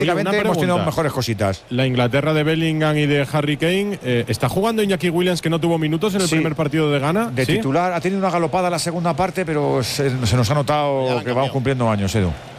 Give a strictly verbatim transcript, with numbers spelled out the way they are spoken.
Prácticamente hemos tenido mejores cositas. La Inglaterra de Bellingham y de Harry Kane, eh, ¿está jugando Iñaki Williams, que no tuvo minutos en el sí. primer partido de Ghana? De ¿Sí? titular, ha tenido una galopada en la segunda parte, pero se, se nos ha notado que vamos cumpliendo años, Edu.